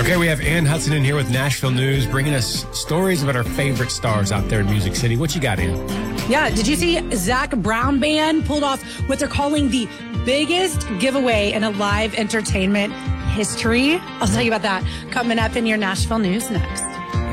Okay, we have Ann Hudson in here with Nashville News, bringing us stories about our favorite stars out there in Music City. What you got, Ann? Yeah, did you see Zac Brown Band pulled off what they're calling the biggest giveaway in a live entertainment history? I'll tell you about that coming up in your Nashville News next.